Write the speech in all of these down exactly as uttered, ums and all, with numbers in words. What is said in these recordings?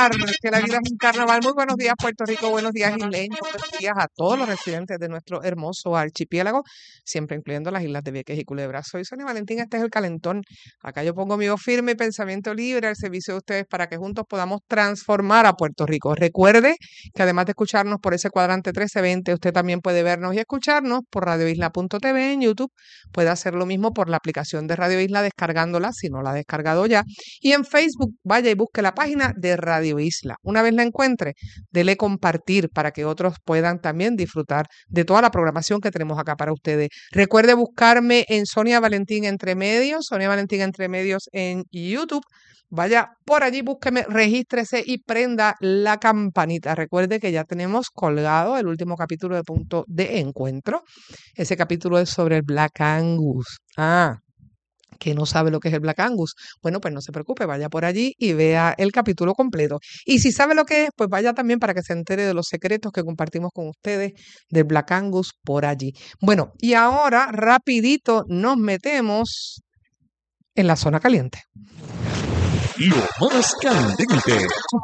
celebrar que la vida es un carnaval. Muy buenos días, Puerto Rico, buenos días, isleños, buenos días a todos los residentes de nuestro hermoso archipiélago, siempre incluyendo las islas de Vieques y Culebra. Soy Sonia Valentín, este es el Calentón. Acá yo pongo mi voz firme y pensamiento libre al servicio de ustedes para que juntos podamos transformar a Puerto Rico. Recuerde que además de escucharnos por ese cuadrante trece veinte, usted también puede vernos y escucharnos por radio isla punto t v en YouTube. Puede hacer lo mismo por la aplicación de Radio Isla descargándola, si no la ha descargado ya. Y en Facebook, vaya y busque la página de Radio Isla. Una vez la encuentre, dele compartir para que otros puedan también disfrutar de toda la programación que tenemos acá para ustedes. Recuerde buscarme en Sonia Valentín Entre Medios, Sonia Valentín Entre Medios en YouTube. Vaya por allí, búsqueme, regístrese y prenda la campanita. Recuerde que ya tenemos colgado el último capítulo de Punto de Encuentro. Ese capítulo es sobre el Black Angus. Ah, que no sabe lo que es el Black Angus. Bueno, pues no se preocupe, vaya por allí y vea el capítulo completo. Y si sabe lo que es, pues vaya también para que se entere de los secretos que compartimos con ustedes del Black Angus por allí. Bueno, y ahora rapidito nos metemos en la zona caliente. Lo más candente.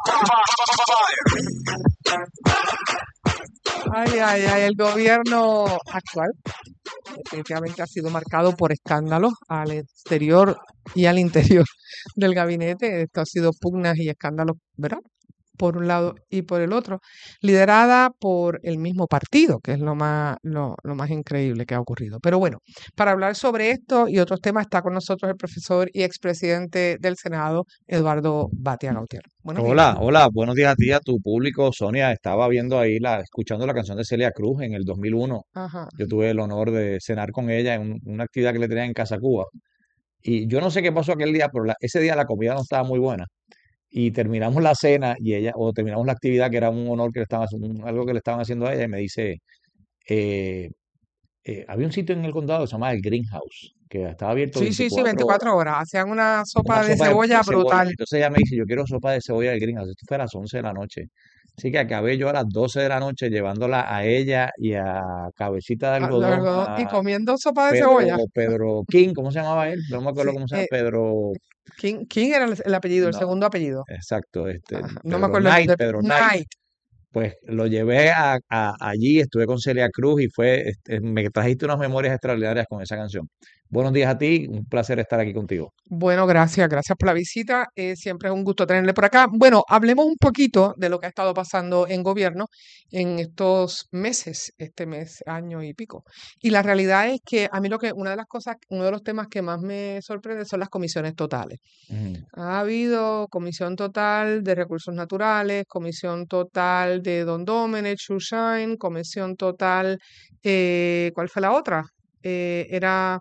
Ay, ay, ay, el gobierno actual definitivamente ha sido marcado por escándalos al exterior y al interior del gabinete. Esto ha sido pugnas y escándalos, ¿verdad? Por un lado y por el otro, liderada por el mismo partido, que es lo más, lo, lo más increíble que ha ocurrido. Pero bueno, para hablar sobre esto y otros temas está con nosotros el profesor y expresidente del Senado, Eduardo Batia Gautier. Buenos Hola, días. hola, buenos días a ti, a tu público. Sonia, estaba viendo ahí, la, escuchando la canción de Celia Cruz en el dos mil uno. Ajá. Yo tuve el honor de cenar con ella en un- una actividad que le tenía en Casa Cuba. Y yo no sé qué pasó aquel día, pero la- ese día la comida no estaba muy buena. Y terminamos la cena y ella, o terminamos la actividad, que era un honor que le estaban, haciendo- algo que le estaban haciendo a ella, y me dice, eh, eh, había un sitio en el condado que se llama el Greenhouse, que estaba abierto Sí, sí, sí, veinticuatro horas, veinticuatro horas. Hacían una una sopa de sopa de, de cebolla cebolla. brutal. Entonces ella me dice, yo quiero sopa de cebolla del Greenhouse. Esto fue a las once de la noche. Así que acabé yo a las doce de la noche llevándola a ella y a Cabecita de Ah, de Algodón, algodón, y a comiendo sopa de Pedro, cebolla. Pedro King, ¿cómo se llamaba él? No me acuerdo Sí, cómo se llama, eh, Pedro, ¿quién, quién era el, el apellido, el no, segundo apellido? exacto, este, Ajá, no me Pedro acuerdo el Knight, de Pedro Knight. Night. Pues lo llevé a, a- allí, estuve con Celia Cruz y fue, este, me trajiste unas memorias extraordinarias con esa canción. Buenos días a ti, un placer estar aquí contigo. Bueno, gracias, gracias por la visita. Eh, siempre es un gusto tenerle por acá. Bueno, hablemos un poquito de lo que ha estado pasando en gobierno en estos meses, este mes, año y pico. Y la realidad es que a mí lo que, una de las cosas, uno de los temas que más me sorprende son las comisiones totales. Ujú. Ha habido comisión total de recursos naturales, comisión total de Don Domenech, Shoeshine, comisión total, eh, ¿cuál fue la otra? Eh, era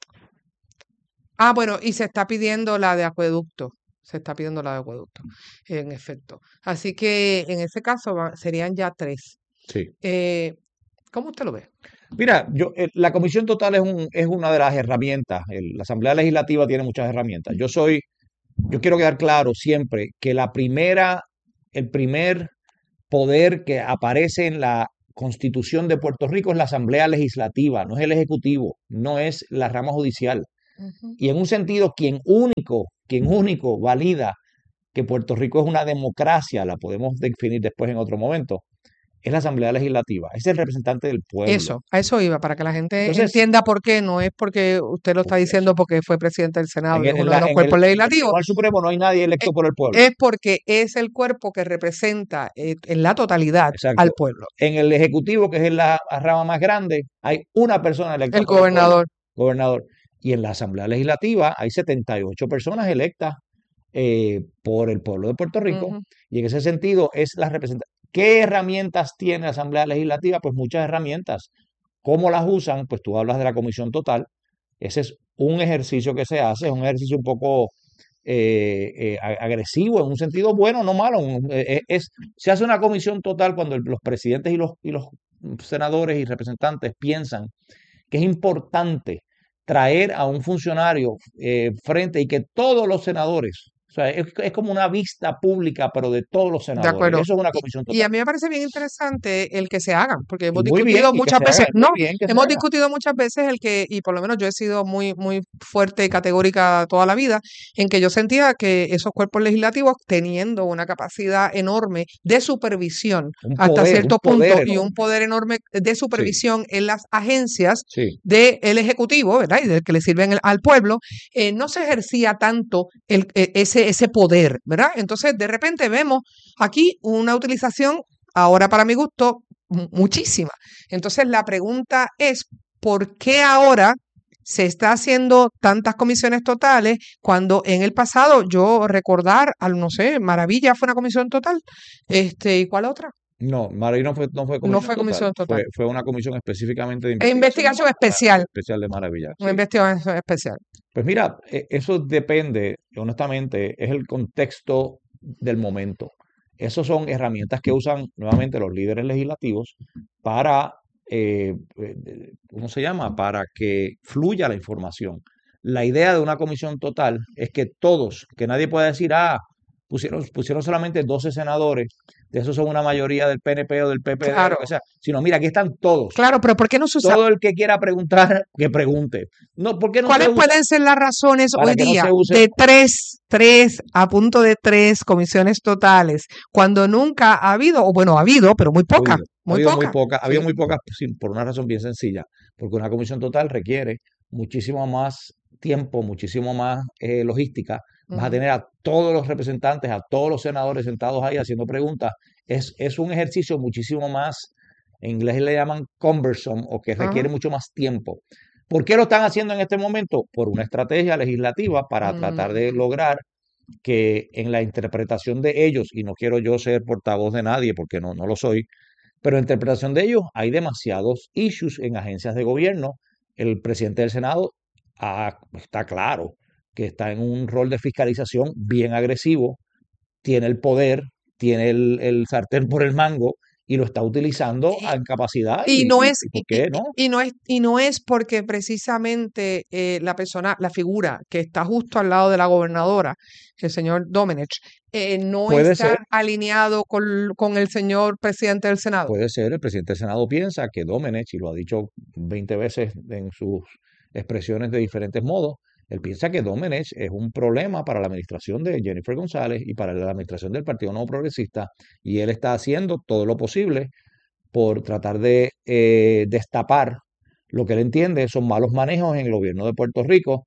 Ah, bueno, y se está pidiendo la de acueducto. Se está pidiendo la de acueducto, en efecto. Así que en ese caso va- serían ya tres. Sí. Eh, ¿Cómo usted lo ve? Mira, yo, eh, la comisión total es, un, es una de las herramientas. El- la Asamblea Legislativa tiene muchas herramientas. Yo soy, yo quiero quedar claro siempre que la primera, el primer poder que aparece en la Constitución de Puerto Rico es la Asamblea Legislativa, no es el Ejecutivo, no es la rama judicial. Ujú. Y en un sentido, quien único, quien único valida que Puerto Rico es una democracia, la podemos definir después en otro momento, es la Asamblea Legislativa, es el representante del pueblo. Eso, a eso iba, para que la gente Entonces, entienda por qué, no es porque usted lo está por diciendo eso, porque fue presidente del Senado en y el, es en uno de la- los en el- cuerpos en el legislativos, Tribunal Supremo no hay nadie e- electo por el pueblo. es porque es el cuerpo que representa eh, en la totalidad al Exacto. pueblo, En el Ejecutivo, que es la rama más grande, hay una persona electa el por el pueblo, gobernador. gobernador. Y en la Asamblea Legislativa hay setenta y ocho personas electas eh, por el pueblo de Puerto Rico. Ujú. Y en ese sentido es la representación. ¿Qué herramientas tiene la Asamblea Legislativa? Pues muchas herramientas. ¿Cómo las usan? Pues tú hablas de la comisión total. Ese es un ejercicio que se hace, es un ejercicio un poco eh, eh, a- agresivo, en un sentido bueno, no malo. un- eh, eh, es, se hace una comisión total cuando el- los presidentes y los, y los senadores y representantes piensan que es importante traer a un funcionario eh, frente y que todos los senadores O sea, es, es como una vista pública, pero de todos los De senadores. acuerdo. Eso es una Y, comisión y a total. mí me parece bien interesante el que se hagan, porque Y hemos muy bien, discutido y que muchas se haga, veces, y muy no, bien que se hemos haga. discutido muchas veces el que, y por lo menos yo he sido muy, muy fuerte y categórica toda la vida, en que yo sentía que esos cuerpos legislativos, teniendo una capacidad enorme de supervisión Un hasta poder, un cierto poder punto y un enorme. poder enorme de Sí, supervisión en las agencias sí. del Ejecutivo, ¿verdad? Y del que le sirven el- al pueblo, eh, no se ejercía tanto el, e- ese, ese poder, ¿verdad? Entonces, de repente vemos aquí una utilización, ahora para mi gusto, mu- muchísima. Entonces, la pregunta es, ¿por qué ahora se está haciendo tantas comisiones totales cuando en el pasado yo recordar, al no sé, Maravilla fue una comisión total? Este, ¿y cuál otra? No, Maravilla no fue, no fue No comisión fue total, comisión fue, total. fue una comisión específicamente de Es investigación investigación ah, especial, especial de Maravilla, una sí. investigación especial. Pues mira, e- eso depende, honestamente, es el contexto del momento. Esas son herramientas que usan nuevamente los líderes legislativos para, eh, eh, de- ¿cómo se llama? Para que fluya la información. La idea de una comisión total es que todos, que nadie pueda decir, ah, pusieron, pusieron solamente doce senadores, de esos son una mayoría del P N P o del P P D, Claro, lo que sea, sino mira, aquí están todos. claro, pero ¿por qué no se usa? Todo el que quiera preguntar, que pregunte. No, ¿por qué no se ¿Cuáles usa? pueden ser las razones Para hoy que no día se use. de tres, tres, a punto de tres comisiones totales, cuando nunca ha habido, o bueno, ha habido, pero muy Ha poca, habido, ha muy habido muy poca? pocas, ha habido Sí. muy pocas sí, por una razón bien sencilla, porque una comisión total requiere muchísimo más tiempo, muchísimo más eh, logística. Vas a Ujú. tener a todos los representantes, a todos los senadores sentados ahí haciendo preguntas. Es, es un ejercicio muchísimo más, en inglés le llaman cumbersome, o que Ajá. requiere mucho más tiempo. ¿Por qué lo están haciendo en este momento? Por una estrategia legislativa para tratar de Mm, lograr que en la interpretación de ellos, y no quiero yo ser portavoz de nadie porque no, no lo soy, pero en interpretación de ellos hay demasiados issues en agencias de gobierno. El presidente del Senado ah, está claro que está en un rol de fiscalización bien agresivo, tiene el poder, tiene el, el sartén por el mango y lo está utilizando Y, en capacidad y y, no y, es, y ¿por y, y- qué no? y no es, y no es porque precisamente eh, la persona, la figura que está justo al lado de la gobernadora, el señor Domenech, eh, no Puede ser, está alineado con, con el señor presidente del Senado. puede ser, el presidente del Senado piensa que Domenech, y lo ha dicho veinte veces en sus expresiones de diferentes modos, él piensa que Domenech es un problema para la administración de Jennifer González y para la administración del Partido Nuevo Progresista, y él está haciendo todo lo posible por tratar de eh, destapar lo que él entiende son malos manejos en el gobierno de Puerto Rico,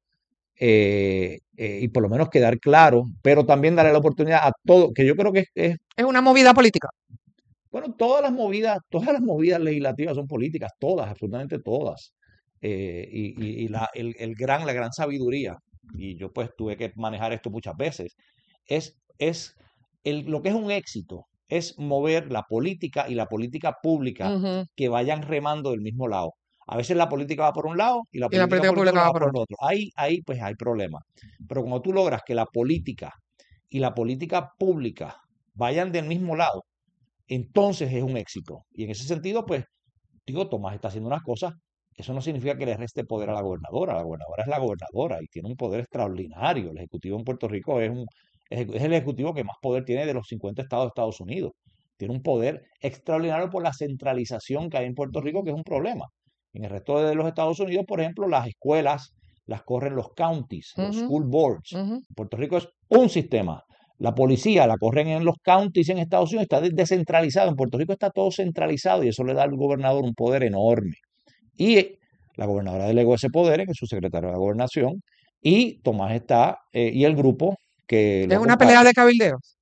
eh, eh, y por lo menos quedar claro, pero también darle la oportunidad a todo, que yo creo que es, es Es una movida política. bueno, todas las movidas, todas las movidas legislativas son políticas, todas, absolutamente todas. Eh, y y- y la, el, el gran, la gran sabiduría, y yo pues tuve que manejar esto muchas veces, es, es el, lo que es un éxito, es mover la política y la política pública Ujú. que vayan remando del mismo lado. A veces la política va por un lado y la Y la política política pública pública va va por por el otro. otro. Ahí, ahí pues hay problemas. Pero cuando tú logras que la política y la política pública vayan del mismo lado, entonces es un éxito. Y en ese sentido, pues, digo, Tomás está haciendo unas cosas. Eso no significa que le reste poder a la gobernadora. La gobernadora es la gobernadora y tiene un poder extraordinario. El ejecutivo en Puerto Rico es, un, es es el ejecutivo que más poder tiene de los cincuenta estados de Estados Unidos. Tiene un poder extraordinario por la centralización que hay en Puerto Rico, que es un problema. En el resto de los Estados Unidos, por ejemplo, las escuelas las corren los counties, los Ujú, school boards. ujú. En Puerto Rico es un sistema. La policía la corren en los counties en Estados Unidos, está descentralizado. En Puerto Rico está todo centralizado y eso le da al gobernador un poder enorme. Y la gobernadora delegó ese poder en su secretario de la gobernación y Tomás está, eh, y el grupo que lo Es una pelea acompaña. de cabildeos.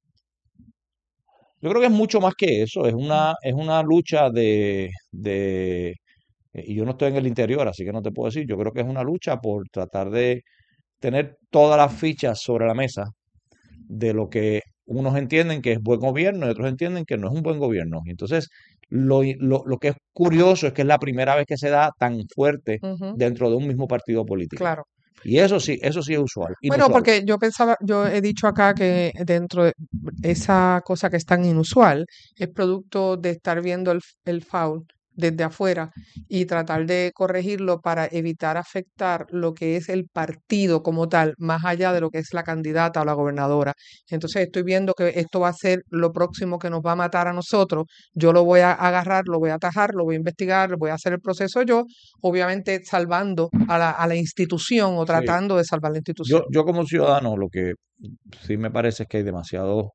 Yo creo que es mucho más que eso, es una, es una lucha de, de, eh, y yo no estoy en el interior, así que no te puedo decir, yo creo que es una lucha por tratar de tener todas las fichas sobre la mesa de lo que unos entienden que es buen gobierno y otros entienden que no es un buen gobierno. Y entonces, lo, lo, lo que es curioso es que es la primera vez que se da tan fuerte Ujú, dentro de un mismo partido político. claro. Y eso sí, eso sí es usual, Bueno, inusual. porque yo pensaba, yo he dicho acá que dentro de esa cosa que es tan inusual es producto de estar viendo el, el foul desde afuera y tratar de corregirlo para evitar afectar lo que es el partido como tal, más allá de lo que es la candidata o la gobernadora. Entonces estoy viendo que esto va a ser lo próximo que nos va a matar a nosotros. Yo lo voy a agarrar, lo voy a atajar, lo voy a investigar, voy a hacer el proceso yo, obviamente salvando a la, a la institución o Sí, tratando de salvar la yo, institución. yo como ciudadano lo que sí me parece es que hay demasiado,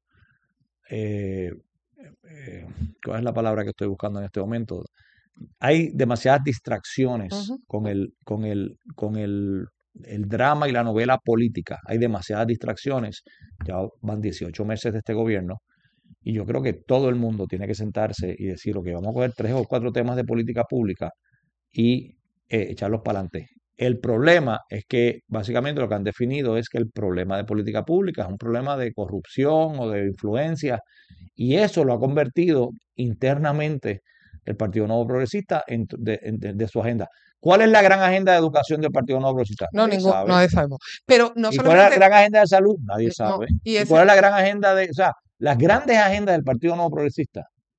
eh, eh, ¿cuál es la palabra que estoy buscando en este momento? Hay demasiadas distracciones Ujú. con el, con el, con el, el drama y la novela política. Hay demasiadas distracciones. Ya van dieciocho meses de este gobierno y yo creo que todo el mundo tiene que sentarse y decir, ok, vamos a coger tres o cuatro temas de política pública y eh, echarlos para adelante. El problema es que básicamente lo que han definido es que el problema de política pública es un problema de corrupción o de influencia y eso lo ha convertido internamente el Partido Nuevo Progresista en- de, en- de- de su agenda. ¿Cuál es la gran agenda de educación del Partido Nuevo Progresista? No, Nadie ningún, sabe. no sabemos. Pero no ¿Y cuál es la solamente, gran agenda de salud? Nadie eh, no, sabe. y ¿Y ese, cuál es la gran agenda de, o sea, las grandes agendas del Partido Nuevo Progresista?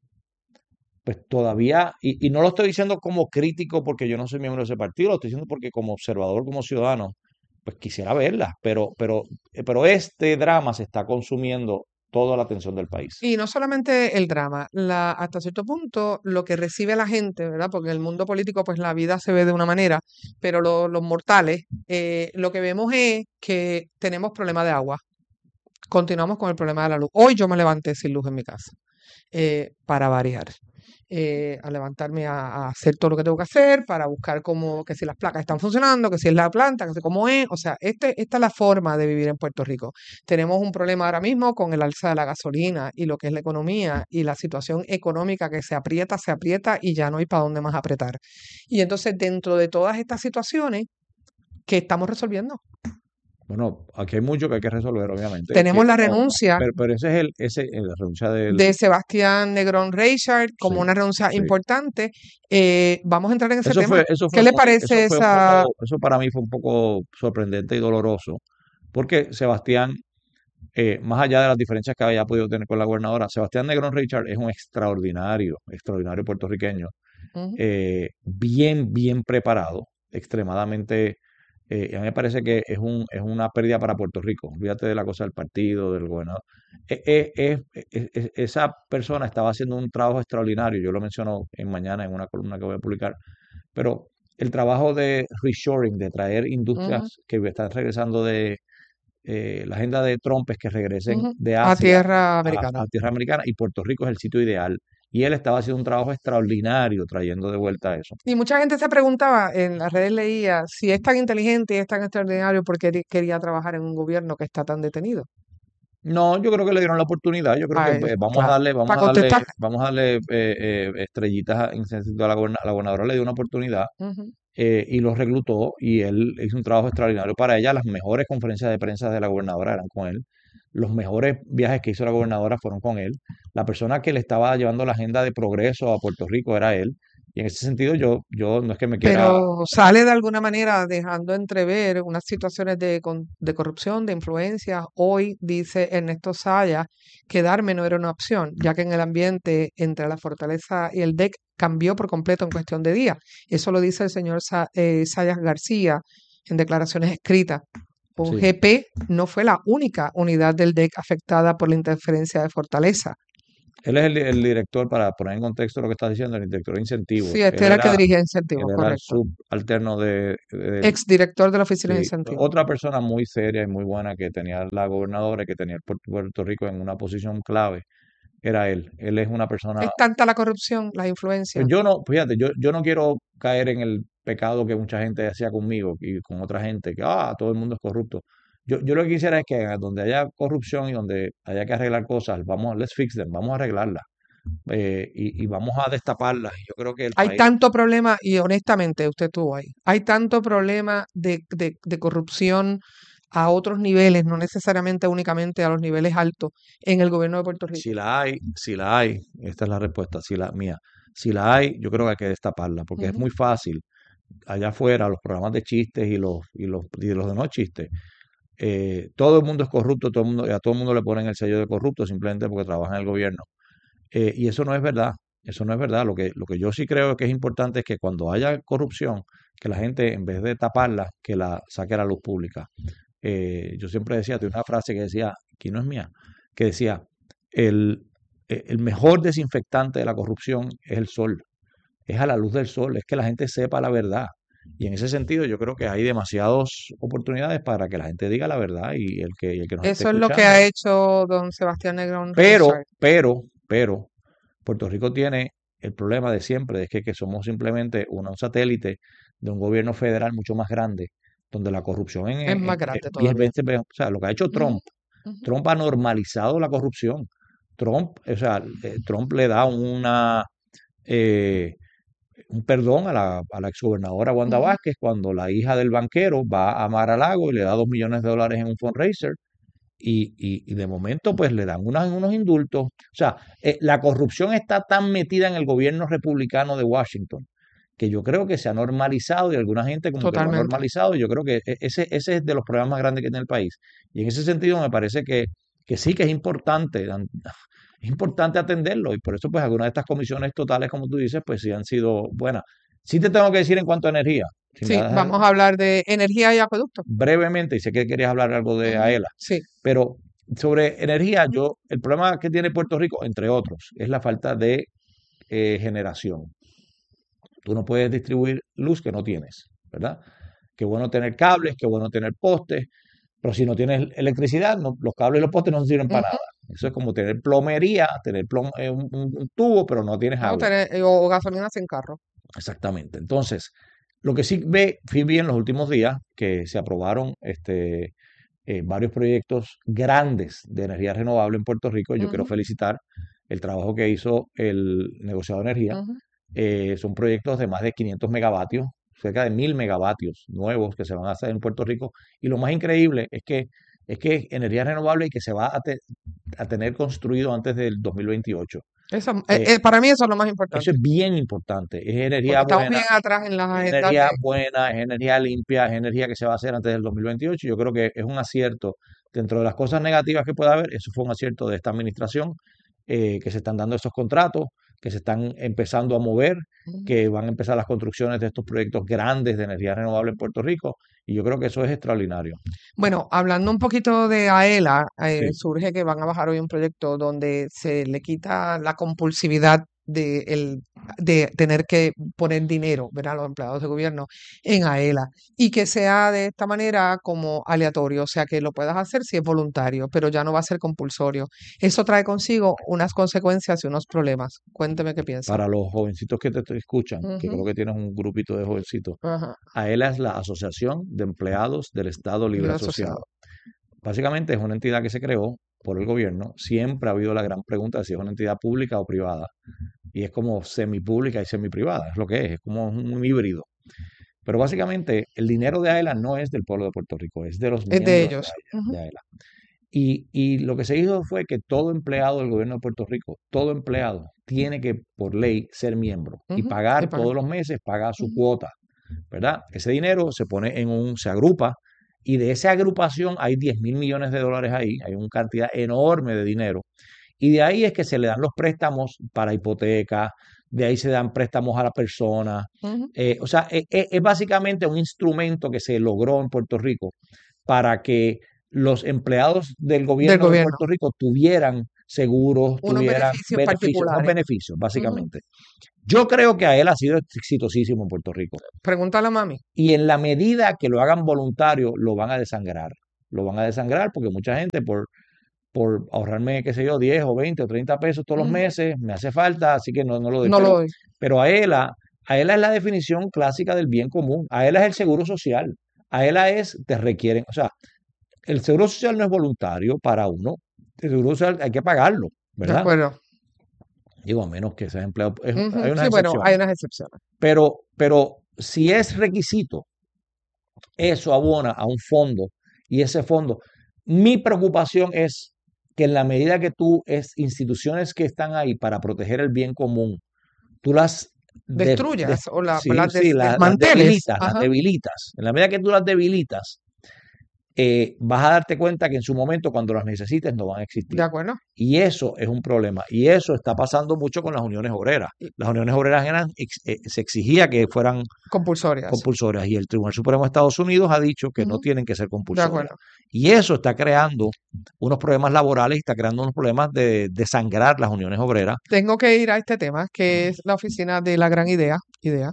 Pues todavía, y, y no lo estoy diciendo como crítico porque yo no soy miembro de ese partido, lo estoy diciendo porque como observador, como ciudadano, pues quisiera verlas, pero, pero, eh, pero este drama se está consumiendo toda la atención del país. y no solamente el drama, la, hasta cierto punto lo que recibe la gente, ¿verdad? Porque en el mundo político pues la vida se ve de una manera, pero lo- los mortales, eh, lo que vemos es que tenemos problema de agua. Continuamos con el problema de la luz. Hoy yo me levanté sin luz en mi casa, eh, para variar. Eh, a levantarme a, a hacer todo lo que tengo que hacer, para buscar cómo, que si las placas están funcionando, que si es la planta, que si cómo es. O sea, este, esta es la forma de vivir en Puerto Rico. Tenemos un problema ahora mismo con el alza de la gasolina y lo que es la economía y la situación económica que se aprieta, se aprieta y ya no hay para dónde más apretar. Y entonces, dentro de todas estas situaciones, ¿qué estamos resolviendo? Bueno, aquí hay mucho que hay que resolver, obviamente, que Tenemos la no, no, renuncia pero, pero ese es el, ese, eh, la renuncia del, de Sebastián Negrón Reichard como sí, una renuncia sí. importante. Eh, vamos a entrar en ese Eso tema. fue, eso ¿Qué fue le muy, eso parece fue un esa? poco, eso para mí fue un poco sorprendente y doloroso, porque Sebastián, eh, más allá de las diferencias que había podido tener con la gobernadora, Sebastián Negrón Richard es un extraordinario, extraordinario puertorriqueño, Ujú, eh, bien, bien preparado, extremadamente, eh, y a mí me parece que es un, es una pérdida para Puerto Rico. Olvídate de la cosa del partido, del gobernador. Eh, eh, eh, eh, eh, esa persona estaba haciendo un trabajo extraordinario, yo lo menciono en mañana en una columna que voy a publicar, pero el trabajo de reshoring, de traer ujú, industrias que están regresando de, eh, la agenda de Trump es que regresen ujú. de A Asia tierra a, americana. a tierra americana y Puerto Rico es el sitio ideal. Y él estaba haciendo un trabajo extraordinario trayendo de vuelta eso. Y mucha gente se preguntaba, en las redes leía, si es tan inteligente y es tan extraordinario, ¿por qué quería trabajar en un gobierno que está tan detenido? No, yo creo que le dieron la oportunidad. Yo creo que Ay, eh, vamos a claro, darle, vamos para a darle, contestar. vamos a darle eh, eh, estrellitas en sentido a la, goberna- la gobernadora le dio una oportunidad Ujú. eh, y lo reclutó y él hizo un trabajo extraordinario para ella. Las mejores conferencias de prensa de la gobernadora eran con él. Los mejores viajes que hizo la gobernadora fueron con él. La persona que le estaba llevando la agenda de progreso a Puerto Rico era él. Y en ese sentido yo, yo no es que me quiera, Pero sale de alguna manera dejando entrever unas situaciones de, con- de corrupción, de influencia. Hoy dice Ernesto Saya que Darme no era una opción, ya que en el ambiente entre la Fortaleza y el D E C cambió por completo en cuestión de días. Eso lo dice el señor Sa- eh, Sayas García en declaraciones escritas. sí. O G P no fue la única unidad del D E C afectada por la interferencia de Fortaleza. Él es el, el director, para poner en contexto lo que estás diciendo, el director de Sí, incentivos. este Él era el que era, dirigía él incentivos, era el correcto. subalterno de, de- Exdirector de la Oficina de sí, Incentivos. otra persona muy seria y muy buena que tenía la gobernadora y que tenía Puerto, Puerto Rico en una posición clave, era él. Él es una persona, Es tanta la corrupción, las pues influencias. yo no, fíjate, yo, yo no quiero caer en el pecado que mucha gente hacía conmigo y con otra gente, que ah, todo el mundo es corrupto. Yo, yo lo que quisiera es que donde haya corrupción y donde haya que arreglar cosas, vamos, let's fix them, vamos a arreglarlas eh, y, y vamos a destaparlas. Y yo creo que el Hay país, tanto problema, y honestamente usted estuvo ahí, hay tanto problema de, de, de corrupción a otros niveles, no necesariamente únicamente a los niveles altos, en el gobierno de Puerto si Rico. la hay, si la hay, esta es la respuesta, si la mía, si la hay, yo creo que hay que destaparla, porque es Ujú. muy fácil allá afuera, los programas de chistes y los, y los, y los de no chistes. Eh, todo el mundo es corrupto, todo el mundo, a todo el mundo le ponen el sello de corrupto simplemente porque trabaja en el gobierno. Eh, y eso no es verdad. Eso no es verdad. Lo que, lo que yo sí creo que es importante es que cuando haya corrupción, que la gente, en vez de taparla, que la saque a la luz pública. Eh, yo siempre decía, tenía una frase que decía, aquí no es mía, que decía, el, e- el mejor desinfectante de la corrupción es el sol, es a la luz del sol, es que la gente sepa la verdad. Y en ese sentido yo creo que hay demasiadas oportunidades para que la gente diga la verdad y el que, y el que nos esté Eso es lo que escuchando. ha hecho don Sebastián Negrón Pero, Ronsard. pero, pero, Puerto Rico tiene el problema de siempre, es que, que somos simplemente una- un satélite de un gobierno federal mucho más grande, donde la corrupción en, Es en- más en grande diez, todavía. veinte veces, o sea, lo que ha hecho Ujú, Trump, ujú. Trump ha normalizado la corrupción. Trump, o sea, eh, Trump le da una, eh, un perdón a la, a la exgobernadora Wanda Ujú. Vázquez cuando la hija del banquero va a Mar-a-Lago y le da dos millones de dólares en un fundraiser y, y- y de momento pues le dan unas- unos indultos. O sea, eh, la corrupción está tan metida en el gobierno republicano de Washington que yo creo que se ha normalizado y alguna gente como que lo ha Totalmente. normalizado. Y yo creo que e- ese, ese es de los problemas más grandes que tiene el país. Y en ese sentido me parece que, que sí que es importante, an- es importante atenderlo. Y por eso pues algunas de estas comisiones totales, como tú dices, pues sí han sido buenas. Sí te tengo que decir en cuanto a energía, si me Sí, das vamos a hablar de energía y acueducto. brevemente, y sé que querías hablar algo de Ujú. AELA, Sí, pero sobre energía, yo, el problema que tiene Puerto Rico, entre otros, es la falta de eh, generación. Tú no puedes distribuir luz que no tienes, ¿verdad? Qué bueno tener cables, qué bueno tener postes, pero si no tienes electricidad, no- los cables y los postes no sirven para ujú. nada. Eso es como tener plomería, tener plom- eh, un, un- un tubo, pero no tienes Vamos a agua. tener, eh, o, o gasolina sin carro. Exactamente. Entonces, lo que sí ve, fui vi en los últimos días que se aprobaron este, eh, varios proyectos grandes de energía renovable en Puerto Rico. Y yo quiero Ujú, felicitar el trabajo que hizo el negociado de energía. ujú. Eh, son proyectos de más de quinientos megavatios, cerca de mil megavatios nuevos que se van a hacer en Puerto Rico. Y lo más increíble es que es que es energía renovable y que se va a, te- a tener construido antes del dos mil veintiocho. Eso, eh, Eh, eh, para mí eso es lo más Eso importante, es bien importante. Es energía porque estamos buena, bien atrás en las es agendas energía de... buena, es energía limpia, es energía que se va a hacer antes del dos mil veintiocho. Yo creo que es un acierto. Dentro de las cosas negativas que pueda haber, eso fue un acierto de esta administración, eh, que se están dando esos contratos, que se están empezando a mover, Ujú. que van a empezar las construcciones de estos proyectos grandes de energía renovable en Puerto Rico. Y yo creo que eso es extraordinario. Bueno, hablando un poquito de AELA, eh, Sí, surge que van a bajar hoy un proyecto donde se le quita la compulsividad de, el, de tener que poner dinero, ¿verdad? A los empleados de gobierno en AELA y que sea de esta manera como aleatorio, o sea que lo puedas hacer si es voluntario, pero ya no va a ser compulsorio. Eso trae consigo unas consecuencias y unos problemas. Cuénteme qué piensa. para los jovencitos que te te escuchan, que creo Ujú. que tienes un grupito de jovencitos, Ajá. AELA es la Asociación de Empleados del Estado Libre Libre Asociado. asociado. Básicamente es una entidad que se creó por el gobierno. Siempre ha habido la gran pregunta de si es una entidad pública o privada. Y es como semipública y semiprivada, es lo que es, es como un híbrido. Pero básicamente el dinero de AELA no es del pueblo de Puerto Rico, es de los Es de miembros de ellos. AELA. Ujú, de AELA. Y, y lo que se hizo fue que todo empleado del gobierno de Puerto Rico, todo empleado, tiene que por ley ser miembro y ujú. Y pagar pagar. todos los meses, paga su Ujú, cuota, ¿verdad? Ese dinero se pone en un, se agrupa y de esa agrupación hay diez mil millones de dólares ahí, hay una cantidad enorme de dinero. Y de ahí es que se le dan los préstamos para hipoteca, de ahí se dan préstamos a la persona. ujú. Eh, o sea, es, es- es básicamente un instrumento que se logró en Puerto Rico para que los empleados del Del gobierno de gobierno. Puerto Rico tuvieran seguros, Unos tuvieran beneficios beneficios, unos particulares. beneficios, Ujú. básicamente. Yo creo que a él ha sido exitosísimo en Puerto Rico. Pregúntale a mami. Y en la medida que lo hagan voluntario, lo van a desangrar. Lo van a desangrar porque mucha gente por, por ahorrarme, qué sé yo, diez o veinte o treinta pesos todos los Ujú. meses, me hace falta, así que no, no lo doy. No lo Pero, doy. pero a ELA, a ELA es la definición clásica del bien común. A ELA es el seguro social. A ELA es, te requieren, o sea, el seguro social no es voluntario para uno. El seguro social hay que pagarlo, De ¿verdad? acuerdo. Digo, a menos que seas empleado, es- hay Ujú. unas Sí, bueno, hay excepciones. unas excepciones. Pero, pero si es requisito, eso abona a un fondo y ese fondo, mi preocupación es que en la medida que tú es instituciones que están ahí para proteger el bien común, tú las de- de- Destruyas o la, sí, las sí, des- la- las desmanteles. debilitas, las Ajá. debilitas. En la medida que tú las debilitas, eh, vas a darte cuenta que en su momento, cuando las necesites, no van a existir. De acuerdo. Y eso es un problema. Y eso está pasando mucho con las uniones obreras. Las uniones obreras eran, ex, eh, se exigía que fueran compulsorias. compulsorias. Y el Tribunal Supremo de Estados Unidos ha dicho que uh-huh. no tienen que ser compulsorias. De acuerdo. Y eso está creando unos problemas laborales y está creando unos problemas de desangrar las uniones obreras. Tengo que ir a este tema, que es la oficina de la gran idea. idea.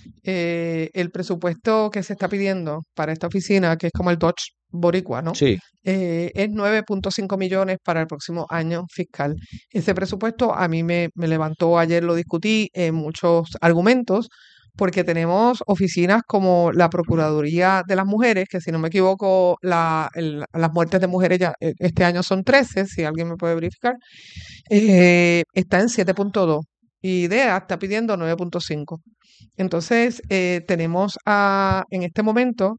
Eh, el presupuesto que se está pidiendo para esta oficina, que es como el Dodge boricua, ¿no? Sí. Eh, es nueve punto cinco millones para el próximo año fiscal. Ese presupuesto a mí me, me levantó, ayer lo discutí en muchos argumentos, porque tenemos oficinas como la Procuraduría de las Mujeres, que si no me equivoco, la, el, las muertes de mujeres ya este año son trece, si alguien me puede verificar, eh, está en siete punto dos y IDEA está pidiendo nueve punto cinco. Entonces, eh, tenemos a, en este momento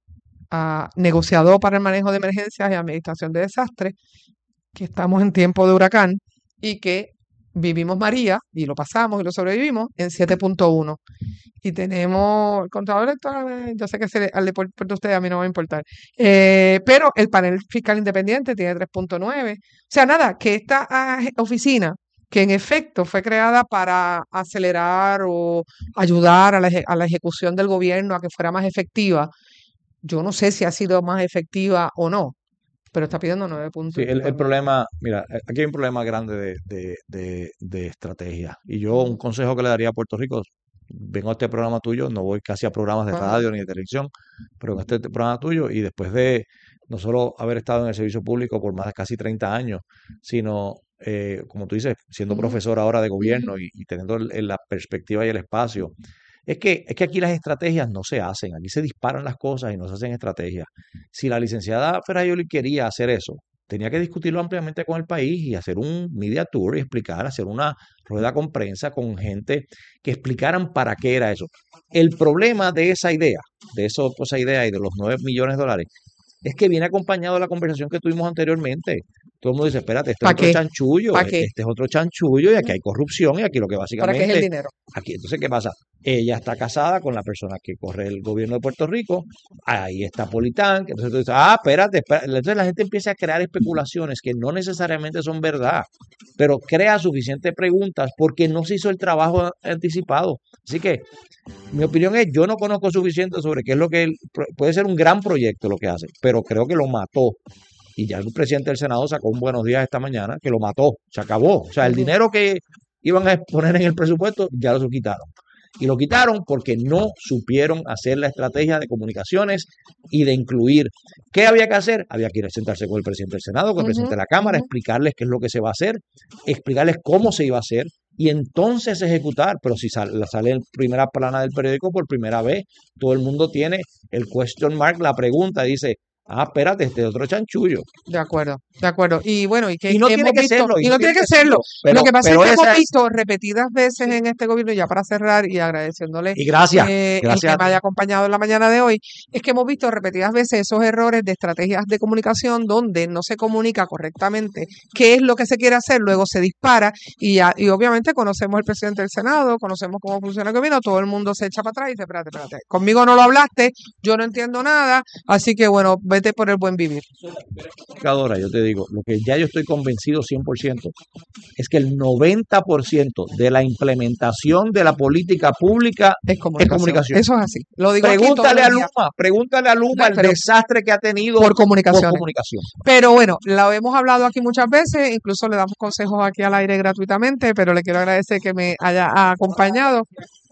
a negociador para el manejo de emergencias y administración de desastres, que estamos en tiempo de huracán y que vivimos María y lo pasamos y lo sobrevivimos en siete punto uno. Y tenemos el contador electoral, yo sé que se, al deporte de ustedes a mí no va a importar, eh, pero el panel fiscal independiente tiene tres punto nueve. O sea, nada, que esta uh, oficina, que en efecto fue creada para acelerar o ayudar a la, a la ejecución del gobierno a que fuera más efectiva, yo no sé si ha sido más efectiva o no, pero está pidiendo nueve puntos. Sí, el, el problema, mira, aquí hay un problema grande de, de, de, de estrategia. Y yo un consejo que le daría a Puerto Rico, vengo a este programa tuyo, no voy casi a programas de radio ni de televisión, pero en este programa tuyo, y después de no solo haber estado en el servicio público por más de casi treinta años, sino, eh, como tú dices, siendo profesor ahora de gobierno y, y teniendo el, la perspectiva y el espacio, es que, es que aquí las estrategias no se hacen, aquí se disparan las cosas y no se hacen estrategias. Si la licenciada Ferrayoli quería hacer eso, tenía que discutirlo ampliamente con el país y hacer un media tour y explicar, hacer una rueda con prensa con gente que explicaran para qué era eso. El problema de esa idea, de eso, esa idea y de los nueve millones de dólares, es que viene acompañado de la conversación que tuvimos anteriormente. Todo el mundo dice, espérate, este es otro qué? chanchullo, este es otro chanchullo y aquí hay corrupción y aquí lo que básicamente... ¿Para qué es el dinero? Aquí, entonces, ¿qué pasa? Ella está casada con la persona que corre el gobierno de Puerto Rico, ahí está Politán, que entonces tú dices, ah, espérate, espérate, entonces la gente empieza a crear especulaciones que no necesariamente son verdad, pero crea suficientes preguntas porque no se hizo el trabajo anticipado. Así que mi opinión es, yo no conozco suficiente sobre qué es lo que él, puede ser un gran proyecto lo que hace, pero creo que lo mató. Y ya el presidente del Senado sacó un buenos días esta mañana que lo mató, se acabó. O sea, el dinero que iban a poner en el presupuesto ya lo quitaron. Y lo quitaron porque no supieron hacer la estrategia de comunicaciones y de incluir. ¿Qué había que hacer? Había que ir a sentarse con el presidente del Senado, con el uh-huh, presidente de la Cámara, uh-huh. explicarles qué es lo que se va a hacer, explicarles cómo se iba a hacer y entonces ejecutar. Pero si sale, sale en primera plana del periódico por primera vez, todo el mundo tiene el question mark, la pregunta, dice... Ah, espérate, este es otro chanchullo. De acuerdo, de acuerdo. Y bueno, y que y no hemos tiene que visto, serlo. Y no tiene que serlo. Pero, lo que pasa es que hemos es... visto repetidas veces en este gobierno, ya para cerrar y agradeciéndole y gracias, eh, gracias. el que me haya acompañado en la mañana de hoy, es que hemos visto repetidas veces esos errores de estrategias de comunicación donde no se comunica correctamente qué es lo que se quiere hacer, luego se dispara y, ya, y obviamente conocemos al presidente del Senado, conocemos cómo funciona el gobierno, todo el mundo se echa para atrás y dice, espérate, espérate, conmigo no lo hablaste, yo no entiendo nada, así que bueno, vete por el buen vivir. Yo te digo, lo que ya yo estoy convencido cien por ciento es que el noventa por ciento de la implementación de la política pública es comunicación. Es comunicación. Eso es así. Lo digo pregúntale aquí a Luma, pregúntale a Luma el desastre que ha tenido por comunicación. por comunicación. Pero bueno, lo hemos hablado aquí muchas veces, incluso le damos consejos aquí al aire gratuitamente, pero le quiero agradecer que me haya acompañado.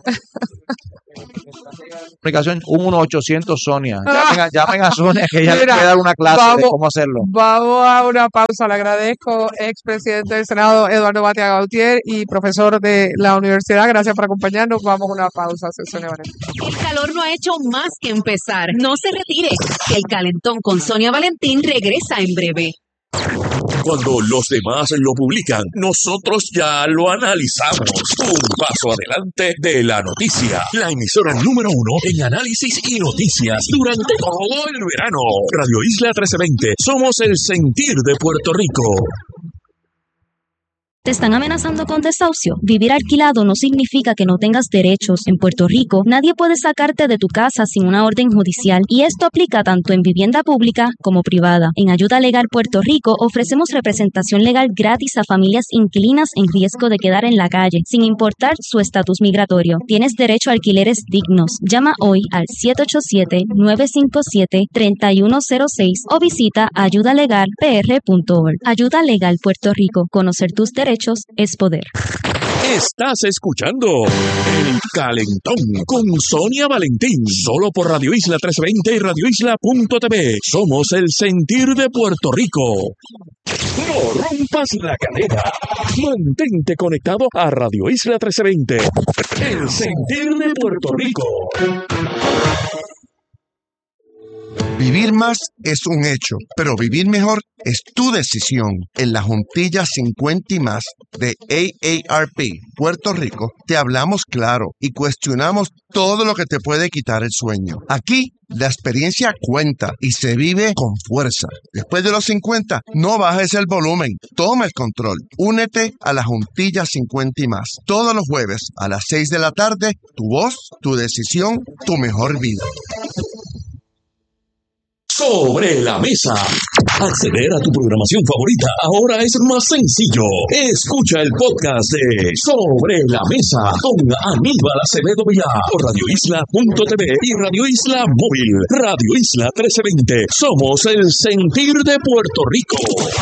Comunicación, un uno ochocientos Sonia. Llamen a, llamen a Sonia que ella le puede dar una clase vamos, de cómo hacerlo. Vamos a una pausa. Le agradezco, expresidente del Senado Eduardo Batia Gautier y profesor de la universidad. Gracias por acompañarnos. Vamos a una pausa, Sonia Valentín. El calor no ha hecho más que empezar. No se retire. El calentón con Sonia Valentín regresa en breve. Cuando los demás lo publican, nosotros ya lo analizamos. Un paso adelante de la noticia. La emisora número uno en análisis y noticias durante todo el verano. Radio Isla trece veinte. Somos el sentir de Puerto Rico. ¿Te están amenazando con desahucio? Vivir alquilado no significa que no tengas derechos. En Puerto Rico, nadie puede sacarte de tu casa sin una orden judicial y esto aplica tanto en vivienda pública como privada. En Ayuda Legal Puerto Rico ofrecemos representación legal gratis a familias inquilinas en riesgo de quedar en la calle, sin importar su estatus migratorio. Tienes derecho a alquileres dignos. Llama hoy al siete ocho siete, nueve cinco siete, tres uno cero seis o visita ayuda legal p r punto org. Ayuda Legal Puerto Rico. Conocer tus derechos es poder. Estás escuchando El Calentón con Sonia Valentín, solo por Radio Isla trescientos veinte y radio isla punto t v. Somos el sentir de Puerto Rico. No rompas la cadena. Mantente conectado a Radio Isla trescientos veinte, el sentir de Puerto Rico. Vivir más es un hecho, pero vivir mejor es tu decisión. En la Juntilla cincuenta y más de A A R P Puerto Rico, te hablamos claro y cuestionamos todo lo que te puede quitar el sueño. Aquí, la experiencia cuenta y se vive con fuerza. Después de los cincuenta, no bajes el volumen, toma el control. Únete a la Juntilla cincuenta y más. Todos los jueves a las seis de la tarde, tu voz, tu decisión, tu mejor vida. Sobre la mesa. Acceder a tu programación favorita ahora es más sencillo. Escucha el podcast de Sobre la Mesa con Aníbal Acevedo Vilá por radio isla punto t v y Radio Isla Móvil. Radio Isla trescientos veinte. Somos el sentir de Puerto Rico.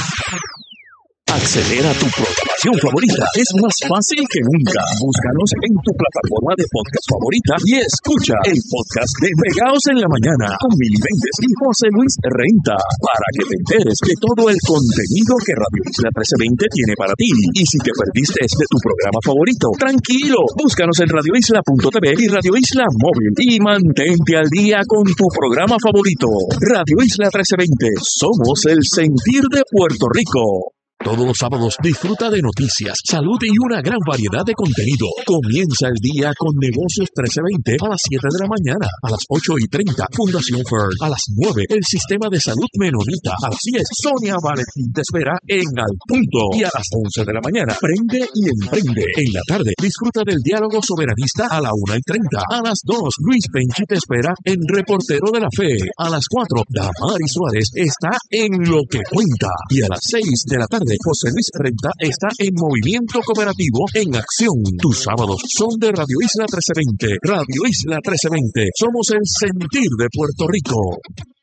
Acceder a tu programación favorita es más fácil que nunca. Búscanos en tu plataforma de podcast favorita y escucha el podcast de Pegaos en la Mañana con Mili Méndez y José Luis Renta para que te enteres de todo el contenido que Radio Isla trescientos veinte tiene para ti. Y si te perdiste de tu programa favorito, tranquilo, búscanos en radio isla punto t v y Radio Isla Móvil y mantente al día con tu programa favorito. Radio Isla trescientos veinte, somos el sentir de Puerto Rico. Todos los sábados disfruta de noticias, salud y una gran variedad de contenido. Comienza el día con Negocios trece veinte a las siete de la mañana. A las ocho y treinta, Fundación Fern. A las nueve, el Sistema de Salud Menonita. A las diez, Sonia Valentín te espera en Al Punto. Y a las once de la mañana, Prende y Emprende. En la tarde, disfruta del Diálogo Soberanista a la una y treinta. A las dos, Luis Penchi te espera en Reportero de la Fe. A las cuatro, Damari Suárez está en Lo que Cuenta. Y a las seis de la tarde, José Luis Renta está en Movimiento Cooperativo en Acción. Tus sábados son de Radio Isla trescientos veinte. Radio Isla trescientos veinte. Somos el sentir de Puerto Rico.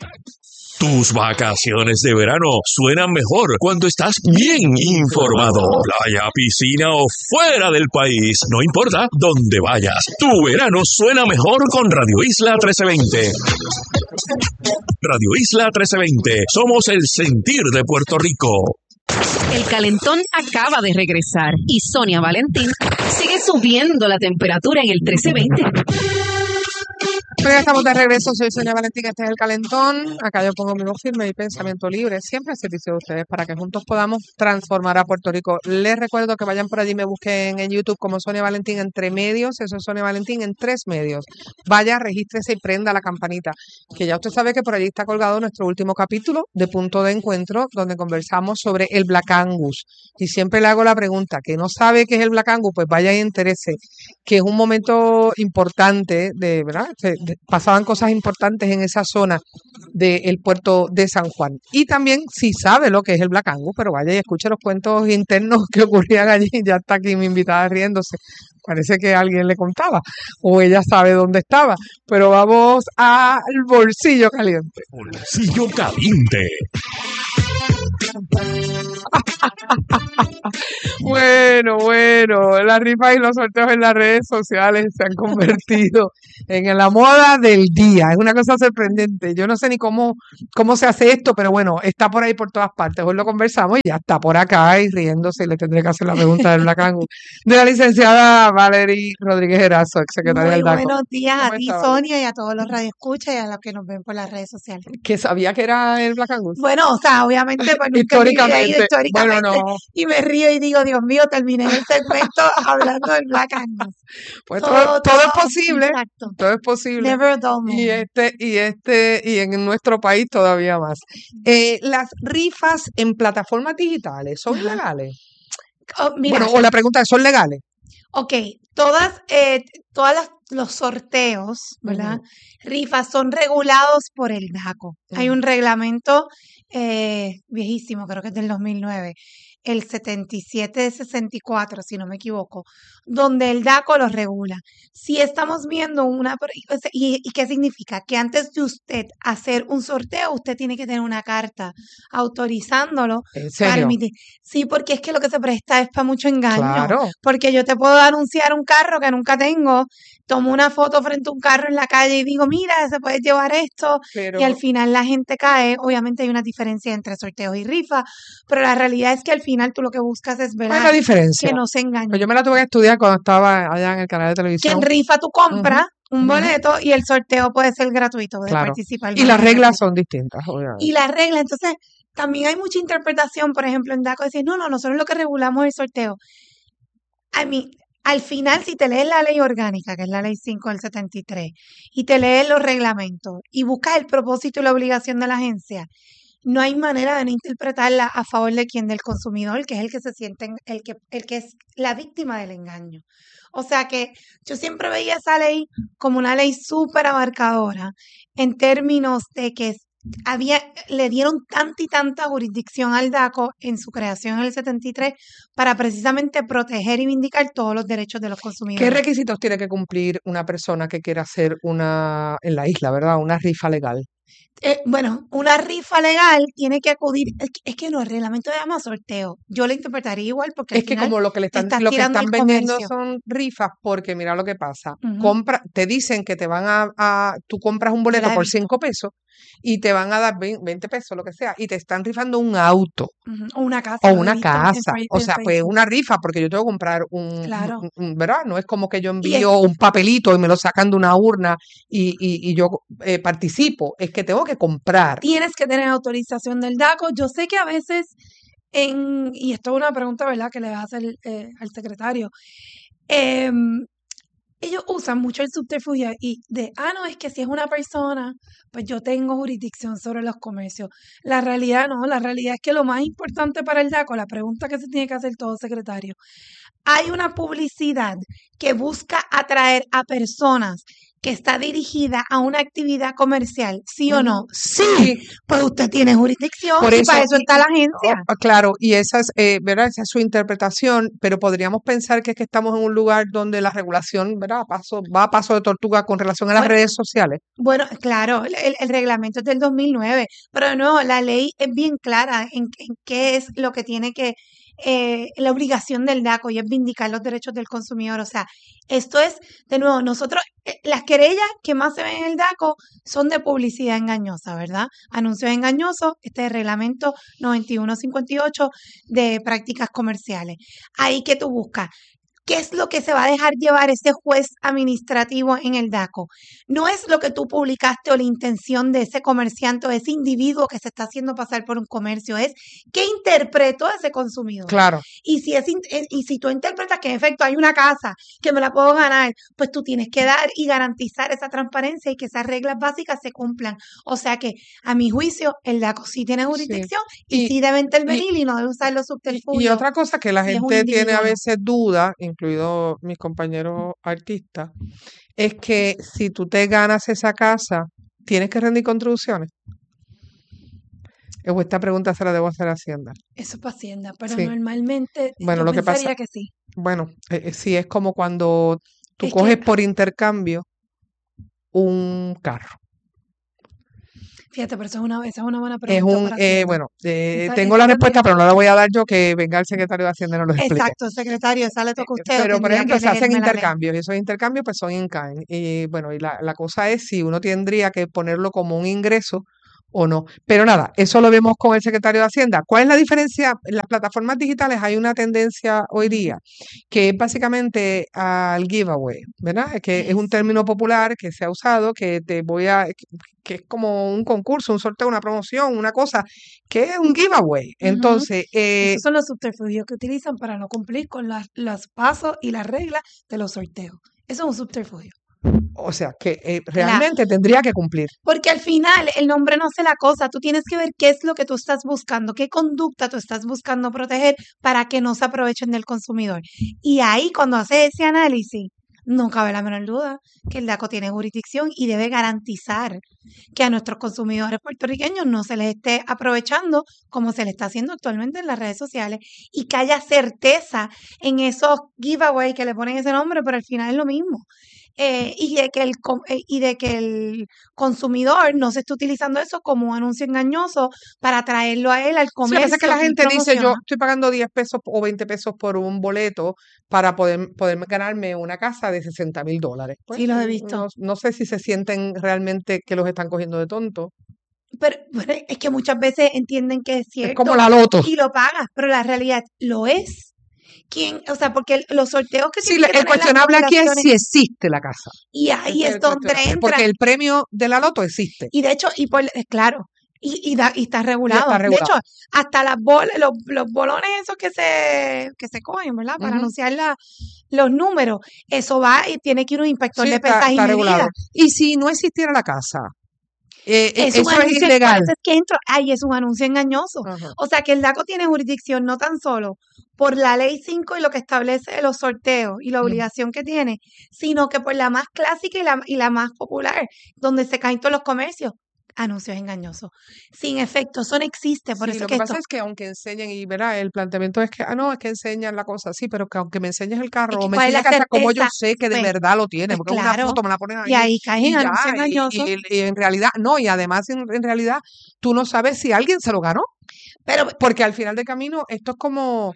Tus vacaciones de verano suenan mejor cuando estás bien informado. Playa, piscina o fuera del país, no importa dónde vayas. Tu verano suena mejor con Radio Isla trescientos veinte. Radio Isla trescientos veinte. Somos el sentir de Puerto Rico. El calentón acaba de regresar y Sonia Valentín sigue subiendo la temperatura en el trece veinte. Pues ya estamos de regreso, soy Sonia Valentín, este es El Calentón. Acá yo pongo mi voz firme y pensamiento libre, siempre al servicio de ustedes para que juntos podamos transformar a Puerto Rico. Les recuerdo que vayan por allí, me busquen en YouTube como Sonia Valentín entre medios, eso es Sonia Valentín en tres medios. Vaya, regístrese y prenda la campanita, que ya usted sabe que por allí está colgado nuestro último capítulo de Punto de Encuentro, donde conversamos sobre el Black Angus. Y siempre le hago la pregunta, que no sabe qué es el Black Angus, pues vaya y entérese, que es un momento importante, de verdad, de, de, pasaban cosas importantes en esa zona del puerto de San Juan. Y también, si sabe lo que es el Black Angus, pero vaya y escuche los cuentos internos que ocurrían allí. Ya está aquí mi invitada riéndose. Parece que alguien le contaba, o ella sabe dónde estaba. Pero vamos al bolsillo caliente. Bolsillo caliente. Bueno, bueno, las rifas y los sorteos en las redes sociales se han convertido en la moda del día. Es una cosa sorprendente. Yo no sé ni cómo, cómo se hace esto, pero bueno, está por ahí por todas partes. Hoy lo conversamos y ya está por acá y riéndose. Y le tendré que hacer la pregunta del Black Angus de la licenciada Valerie Rodríguez Erazo, exsecretaria del D A C O. Buenos días a ti, está, Sonia, y a todos los radioescuchas y a los que nos ven por las redes sociales. ¿Que sabía que era el Black Angus? Bueno, o sea, obviamente, pues nunca históricamente, he vivido históricamente, bueno, no. Y me río y digo, Dios mío, terminé el segmento hablando del Black Angus. Pues todo, todo, todo es posible, exacto. todo es posible. Never a dull Y moment. este, y este, y en nuestro país todavía más. Eh, las rifas en plataformas digitales son Ajá. legales. Oh, mira, Bueno, o la pregunta es, ¿son legales? ok, todas, eh, todas las- los sorteos, ¿verdad? Ujú, Rifas son regulados por el DACO. Hay ujú. un reglamento eh, viejísimo, creo que es del dos mil nueve, el setenta y siete sesenta y cuatro, si no me equivoco, donde el DACO los regula. Si estamos viendo una... pro- o sea, ¿Y, y qué significa? Que antes de usted hacer un sorteo, usted tiene que tener una carta autorizándolo ¿En para serio? emitir. Sí, porque es que lo que se presta es para mucho engaño. Claro. Porque yo te puedo anunciar un carro que nunca tengo, tomo una foto frente a un carro en la calle y digo, mira, se puede llevar esto, y al Pero, final la gente cae. Obviamente hay una diferencia entre sorteos y rifas, pero la realidad es que al final tú lo que buscas es ¿cuál es la velar diferencia? que no se Pues engañen. yo me la tuve que estudiar cuando estaba allá en el canal de Que en televisión. rifa tú Ujú, compras un ujú, boleto y el sorteo puede ser gratuito de claro. participar Y las varias reglas veces. son distintas, Y obviamente. las reglas, entonces, también hay mucha interpretación, por ejemplo, en DACO, decir, no, no, nosotros lo que regulamos es el sorteo. A mí, al final, si te lees la ley orgánica, que es la ley cinco del setenta y tres, y te lees los reglamentos y buscas el propósito y la obligación de la agencia, no hay manera de no interpretarla a favor de quien, del consumidor, que es el que se siente, en- el que, el que es la víctima del engaño. O sea que yo siempre veía esa ley como una ley súper abarcadora en términos de que había, le dieron tanta y tanta jurisdicción al DACO en su creación en el setenta y tres para precisamente proteger y vindicar todos los derechos de los ¿Qué consumidores. requisitos tiene que cumplir una persona que quiera hacer una, en la isla, ¿verdad? Una rifa legal. Eh, bueno, una rifa legal tiene que acudir, es que, es que no, el reglamento se llama sorteo. Yo lo interpretaría igual porque al Es que final como lo que le están, estás lo que tirando están al vendiendo comercio. son rifas, porque mira lo que pasa. Ujú, Compra, te dicen que te van a, a- tú compras un yo boleto las he por visto. cinco pesos y te van a dar vein- veinte pesos, lo que sea, y te están rifando un auto Ujú, o una casa, o lo he una visto en, casa. Fe- O en sea, pues Facebook. una rifa, porque yo tengo que comprar un, un- Claro. un- un- ¿verdad? No es como que yo Y es, envío un papelito y me lo sacan de una urna y, y, y yo eh, participo. Es que tengo que comprar. tienes que tener autorización del DACO. Yo sé que a veces, en, y esto es una pregunta, ¿verdad?, que le vas a hacer eh, al secretario. em, ellos usan mucho el subterfugio y de, ah, no, es que si es una persona, pues yo tengo jurisdicción sobre los comercios. La realidad no, la realidad es que lo más importante para el DACO, la pregunta que se tiene que hacer todo secretario, hay una publicidad que busca atraer a personas que está dirigida a una actividad comercial, ¿sí o no? Ujú. Sí, Sí, pues usted tiene jurisdicción por y para eso, eso y, está la y- agencia. oh, claro, y esa es, eh, ¿verdad? Esa es su interpretación, pero podríamos pensar que es que estamos en un lugar donde la regulación, ¿verdad? A paso, va a paso de tortuga con relación a las Bueno, redes sociales. Bueno, claro, el, el- el reglamento es del dos mil nueve, pero no, la ley es bien clara en, en qué es lo que tiene que, eh, la obligación del DACO y es vindicar los derechos del consumidor. O sea, esto es, de nuevo, nosotros, eh, las querellas que más se ven en el DACO son de publicidad engañosa, ¿verdad? Anuncios engañosos, este es el reglamento noventa y uno cincuenta y ocho de prácticas comerciales. Ahí que tú buscas. ¿Qué es lo que se va a dejar llevar ese juez administrativo en el DACO? No es lo que tú publicaste o la intención de ese comerciante o ese individuo que se está haciendo pasar por un comercio, es qué interpretó ese consumidor. Claro. Y si, es, in- eh, y si tú interpretas que en efecto hay una casa que me la puedo ganar, pues tú tienes que dar y garantizar esa transparencia y que esas reglas básicas se cumplan. O sea que, a mi juicio, el DACO sí tiene Sí. jurisdicción y, Y, sí debe y, intervenir y no debe usar los y, y subterfugios otra cosa que la si es un gente tiene a individuo o no. veces duda, incluidos mis compañeros artistas, es que si tú te ganas esa casa, tienes que rendir contribuciones. O esta pregunta se la debo hacer a Hacienda. Eso es para Hacienda, pero Sí. normalmente Bueno, yo lo que pasa, pensaría que sí. bueno, eh, eh, sí es como cuando tú Es coges que, por intercambio un carro. fíjate, pero eso es una, esa es una buena Es pregunta un, para eh, Hacienda. bueno, eh, Esa, tengo esa la tendría respuesta, que pero no ser la voy a Hacienda. dar yo, que venga el secretario de Hacienda y nos lo explique. Exacto, secretario, esa le toca a Eh, usted o Pero, por tendría ejemplo, que se hacen leerme la ley. intercambios y esos intercambios pues son in kind. Y bueno, y la, la cosa es si uno tendría que ponerlo como un ingreso o no. Pero nada, eso lo vemos con el secretario de Hacienda. ¿Cuál es la diferencia? En las plataformas digitales hay una tendencia hoy Ujú. día que es básicamente al giveaway, ¿verdad? Que es un Eso. término popular que se ha usado, que te voy a, que que es como un concurso, un sorteo, una promoción, una cosa, que es un giveaway. Ujú. Entonces, eh, Esos son los subterfugios que utilizan para no cumplir con las, los pasos y las reglas de los sorteos. Eso es un subterfugio. O sea, que eh, realmente la, tendría que cumplir. Porque al final el nombre no hace la cosa. Tú tienes que ver qué es lo que tú estás buscando, qué conducta tú estás buscando proteger para que no se aprovechen del consumidor. Y ahí, cuando haces ese análisis, no cabe la menor duda que el DACO tiene jurisdicción y debe garantizar que a nuestros consumidores puertorriqueños no se les esté aprovechando como se le está haciendo actualmente en las redes sociales y que haya certeza en esos giveaways que le ponen ese nombre, pero al final es lo mismo. Eh, y, de que el, y de que el consumidor no se esté utilizando eso como un anuncio engañoso para traerlo a él al comercio. Sí, a veces que la gente dice, yo estoy pagando diez pesos o veinte pesos por un boleto para poder, poder ganarme una casa de sesenta mil dólares. Pues, sí, los he visto. No, no sé si se sienten realmente que los están cogiendo de tonto. Pero, pero es que muchas veces entienden que es cierto. Es como la loto. Y lo pagas, pero la realidad lo es. ¿Quién? O sea, porque los sorteos que sí, el cuestionable aquí es si existe la casa. Y ahí es, es donde entra. Porque el premio de la loto existe. Y de hecho, y por, claro, y, y, da, y está regulado. Y está regulado. De hecho, hasta las bol, los, los bolones esos que se, que se cogen, ¿verdad? Para uh-huh. anunciar la, los números, eso va y tiene que ir un inspector sí, de pesas y medidas. Y si no existiera la casa, Eh, es eso es ilegal. Es que entro, ay, es un anuncio engañoso. Uh-huh. O sea que el DACO tiene jurisdicción no tan solo por la ley cinco y lo que establece los sorteos y la obligación uh-huh. que tiene, sino que por la más clásica y la, y la más popular, donde se caen todos los comercios. Anuncios engañosos. Sin efecto, eso no existe. Por sí, eso lo que, que esto... pasa es que aunque enseñen, y verá, el planteamiento es que, ah, no, es que enseñan la cosa así, pero que aunque me enseñes el carro, o me enseñes la casa, como yo sé que de pues, verdad lo tiene, porque pues claro. una foto me la ponen ahí. Y ahí caen y anuncios ya, engañosos. Y, y, y en realidad, no, y además en, en realidad tú no sabes si alguien se lo ganó. Pero, porque al final del camino, esto es como,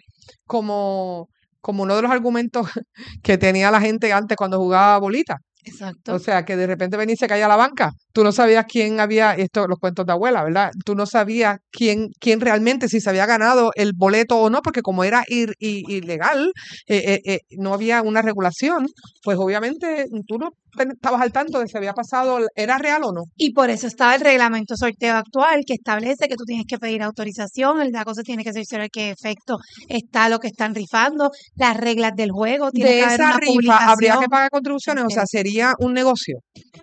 como, como uno de los argumentos que tenía la gente antes cuando jugaba bolita. Exacto. O sea, que de repente venía y se caía la banca. Tú no sabías quién había, esto los cuentos de abuela, ¿verdad? Tú no sabías quién quién realmente, si se había ganado el boleto o no, porque como era ir, ir, ilegal, eh, eh, eh, no había una regulación, pues obviamente tú no estabas al tanto de si había pasado, ¿era real o no? Y por eso estaba el reglamento sorteo actual que establece que tú tienes que pedir autorización, el DACO se tiene que cerciorar qué efecto está lo que están rifando, las reglas del juego, tiene de que haber esa una rifa publicación. Habría que pagar contribuciones, okay. O sea, sería un negocio.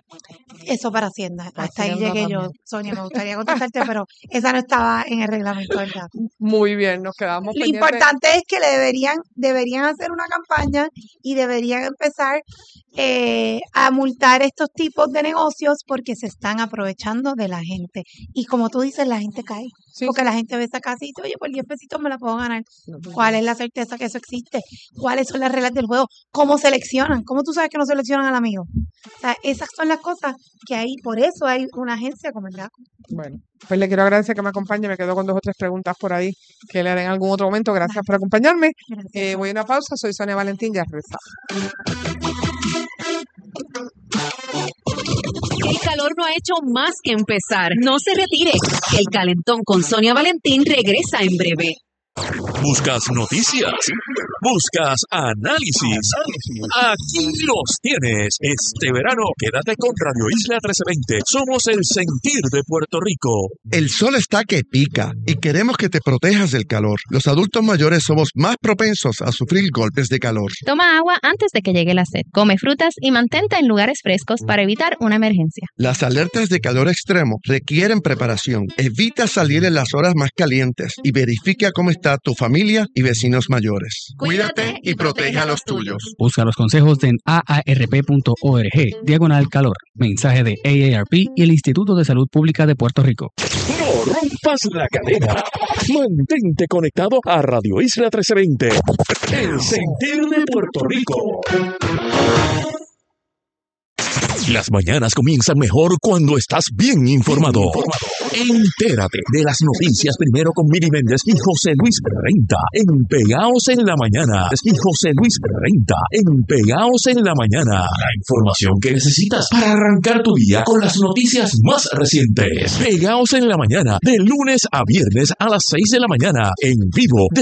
Eso para Hacienda, hasta Hacienda ahí llegué también. Yo, Sonia, me gustaría contestarte, pero esa no estaba en el reglamento del DACO. Muy bien, nos quedamos Lo pendientes. importante es que le deberían, deberían hacer una campaña y deberían empezar eh, a multar estos tipos de negocios porque se están aprovechando de la gente. Y como tú dices, la gente cae. Sí. Porque la gente ve esa casa y dice, oye, por diez pesitos me la puedo ganar. ¿Cuál es la certeza que eso existe? ¿Cuáles son las reglas del juego? ¿Cómo seleccionan? ¿Cómo tú sabes que no seleccionan al amigo? O sea, esas son las cosas que hay, por eso hay una agencia como el DACO. Bueno, pues le quiero agradecer que me acompañe, me quedo con dos o tres preguntas por ahí que le haré en algún otro momento. Gracias Gracias. por acompañarme. Eh, voy a una pausa, soy Sonia Valentín, ya regresamos. El calor no ha hecho más que empezar. No se retire. El calentón con Sonia Valentín regresa en breve. ¿Buscas noticias? ¿Buscas análisis? Aquí los tienes. Este verano quédate con Radio Isla trece veinte. Somos el sentir de Puerto Rico. El sol está que pica y queremos que te protejas del calor. Los adultos mayores somos más propensos a sufrir golpes de calor. Toma agua antes de que llegue la sed. Come frutas y mantente en lugares frescos para evitar una emergencia. Las alertas de calor extremo requieren preparación. Evita salir en las horas más calientes y verifica cómo está tu familia y vecinos mayores. Cuídate y protege a los tuyos. Busca los consejos en a a r p punto org, diagonal calor. Mensaje de A A R P y el Instituto de Salud Pública de Puerto Rico. No rompas la cadena. Mantente conectado a Radio Isla trece veinte. El sentir de Puerto Rico. Las mañanas comienzan mejor cuando estás bien informado. Entérate de las noticias primero con Miri Méndez y José Luis Renta en Pegaos en la Mañana. Y José Luis Renta en Pegaos en la Mañana. La información que necesitas para arrancar tu día con las noticias más recientes. Pegaos en la Mañana, de lunes a viernes a las seis de la mañana, en vivo.